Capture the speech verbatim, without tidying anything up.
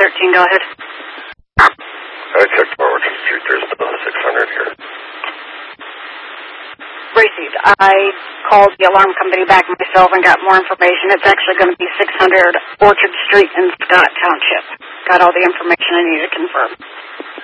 thirteen, go ahead. I checked Orchard Street. There's still six hundred here. Received. I called the alarm company back myself and got more information. It's actually going to be six hundred Orchard Street in Scott Township. Got all the information I need to confirm.